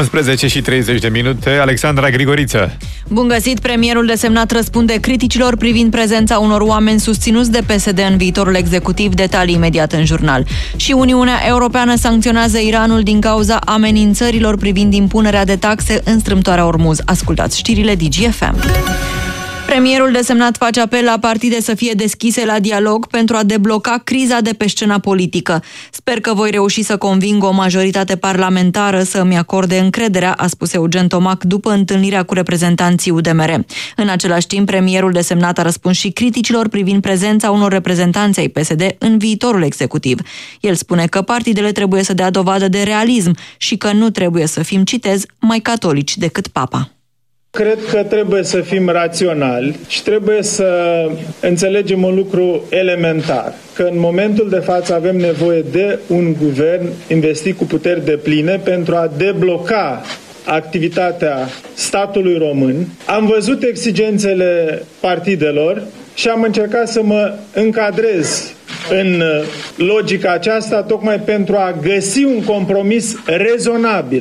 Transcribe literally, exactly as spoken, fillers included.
unsprezece și treizeci de minute, Alexandra Grigoriță. Bun găsit! Premierul desemnat răspunde criticilor privind prezența unor oameni susținuți de P S D în viitorul executiv, detalii imediat în jurnal. Și Uniunea Europeană sancționează Iranul din cauza amenințărilor privind impunerea de taxe în strâmtoarea Ormuz. Ascultați știrile D G F M. Premierul desemnat face apel la partide să fie deschise la dialog pentru a debloca criza de pe scena politică. Sper că voi reuși să conving o majoritate parlamentară să îmi acorde încrederea, a spus Eugen Tomac după întâlnirea cu reprezentanții U D M R. În același timp, premierul desemnat a răspuns și criticilor privind prezența unor reprezentanți ai P S D în viitorul executiv. El spune că partidele trebuie să dea dovadă de realism și că nu trebuie să fim, citez, mai catolici decât Papa. Cred că trebuie să fim raționali și trebuie să înțelegem un lucru elementar, că în momentul de față avem nevoie de un guvern investit cu puteri depline pentru a debloca activitatea statului român. Am văzut exigențele partidelor și am încercat să mă încadrez în logica aceasta tocmai pentru a găsi un compromis rezonabil